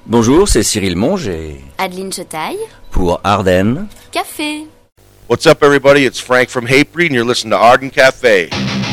Bonjour, c'est Cyril Monge et Adeline Chetaille. pour Ardennes. Café. What's up, everybody? It's Frank from Hatebreed, and you're listening to Arden Cafe.